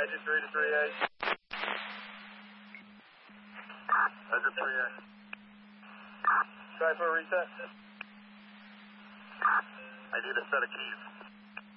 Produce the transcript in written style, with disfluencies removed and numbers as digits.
Engine 3 to 3A. Engine 3A. Try for a reset. I need a set of keys.